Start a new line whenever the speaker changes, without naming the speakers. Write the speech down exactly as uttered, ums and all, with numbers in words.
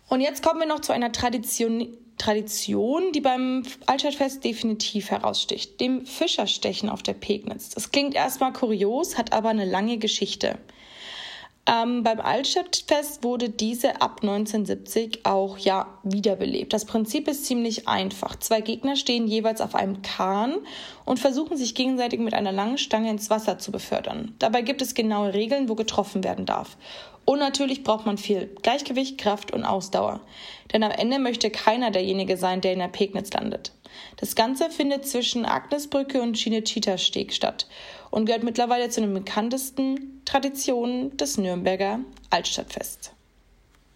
Und jetzt kommen wir noch zu einer Tradition, Tradition, die beim Altstadtfest definitiv heraussticht, dem Fischerstechen auf der Pegnitz. Das klingt erstmal kurios, hat aber eine lange Geschichte. Ähm, beim Altstadtfest wurde diese ab neunzehnhundertsiebzig auch ja wiederbelebt. Das Prinzip ist ziemlich einfach. Zwei Gegner stehen jeweils auf einem Kahn und versuchen sich gegenseitig mit einer langen Stange ins Wasser zu befördern. Dabei gibt es genaue Regeln, wo getroffen werden darf. Und natürlich braucht man viel Gleichgewicht, Kraft und Ausdauer. Denn am Ende möchte keiner derjenige sein, der in der Pegnitz landet. Das Ganze findet zwischen Agnesbrücke und Cinecittà-Steg statt und gehört mittlerweile zu den bekanntesten Traditionen des Nürnberger Altstadtfests.